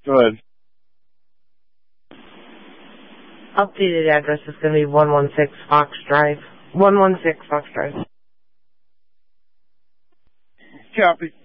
Go ahead. Updated address is going to be 116 Fox Drive. 116 Fox Drive. Copy.